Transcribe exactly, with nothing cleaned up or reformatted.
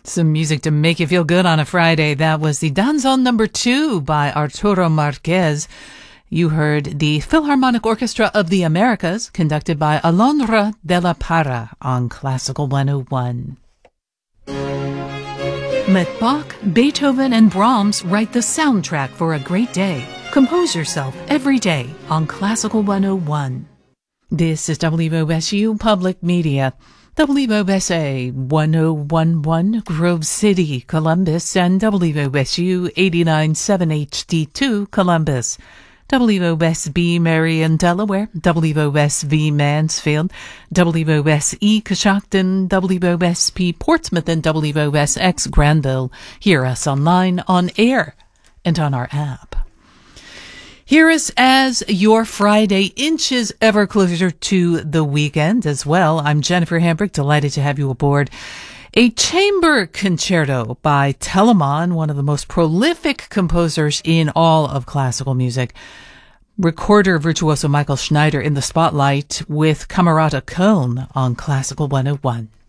Some music to make you feel good on a Friday. That was the Danzón number two by Arturo Marquez. You heard the Philharmonic Orchestra of the Americas, conducted by Alondra de la Parra on Classical one oh one. Let Bach, Beethoven, and Brahms write the soundtrack for a great day. Compose yourself every day on Classical one oh one. This is W O S U Public Media. W O S A one oh one point one Grove City, Columbus, and W O S U eighty-nine point seven H D two, Columbus. W O S B Marion, Delaware, W O S V Mansfield, W O S E Coshocton, W O S P Portsmouth, and W O S X Granville. Hear us online, on air, and on our app. Hear us as your Friday inches ever closer to the weekend as well. I'm Jennifer Hambrick, delighted to have you aboard. A chamber concerto by Telemann, one of the most prolific composers in all of classical music. Recorder virtuoso Michael Schneider in the spotlight with Camerata Köln on Classical one oh one.